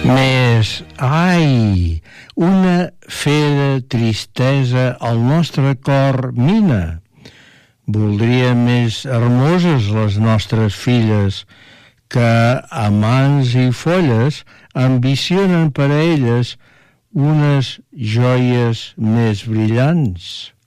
Més, ai, una fera tristesa al nostre cor mina. Voldria més hermoses les nostres filles, que a mans i folles ambicionen per a elles unes joies més brillants.